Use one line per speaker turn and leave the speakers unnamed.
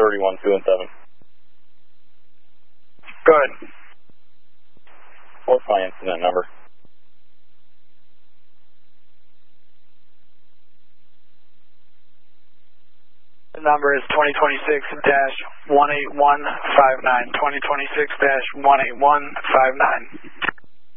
31, 2 and 7.
Go ahead.
What's my incident number?
The number is 2026-18159. 2026-18159.